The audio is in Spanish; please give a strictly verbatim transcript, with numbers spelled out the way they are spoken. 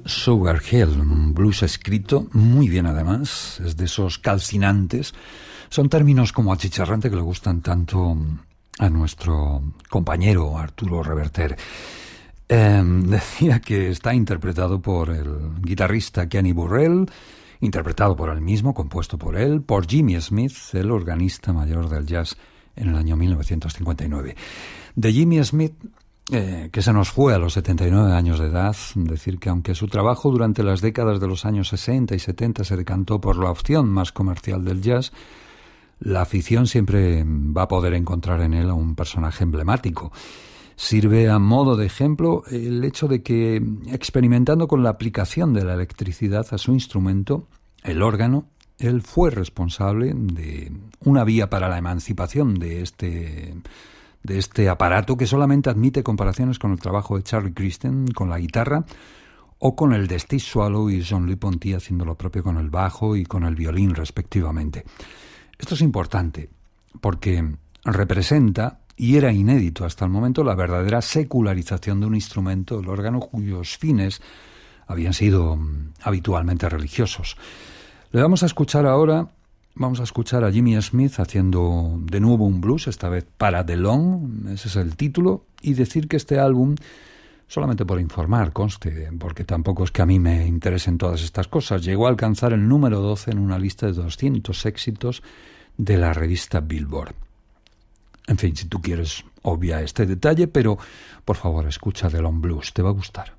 Sugar Hill, un blues escrito muy bien además, es de esos calcinantes. Son términos como achicharrante que le gustan tanto a nuestro compañero Arturo Reverter. Eh, decía que está interpretado por el guitarrista Kenny Burrell, interpretado por él mismo, compuesto por él, por Jimmy Smith, el organista mayor del jazz en el año mil novecientos cincuenta y nueve. De Jimmy Smith, eh, que se nos fue a los setenta y nueve años de edad, decir que aunque su trabajo durante las décadas de los años sesenta y setenta se decantó por la opción más comercial del jazz, la afición siempre va a poder encontrar en él a un personaje emblemático. Sirve a modo de ejemplo el hecho de que, experimentando con la aplicación de la electricidad a su instrumento, el órgano, él fue responsable de una vía para la emancipación de este, de este aparato que solamente admite comparaciones con el trabajo de Charlie Christian con la guitarra o con el de Steve Swallow y Jean-Louis Ponty haciendo lo propio con el bajo y con el violín respectivamente. Esto es importante porque representa, y era inédito hasta el momento, la verdadera secularización de un instrumento, el órgano, cuyos fines habían sido um, habitualmente religiosos. Le vamos a escuchar ahora, vamos a escuchar a Jimmy Smith haciendo de nuevo un blues, esta vez para The Long, ese es el título, y decir que este álbum, solamente por informar, conste, porque tampoco es que a mí me interesen todas estas cosas, llegó a alcanzar el número doce en una lista de doscientos éxitos de la revista Billboard. En fin, si tú quieres, obvia este detalle, pero por favor escucha The Long Blues, te va a gustar.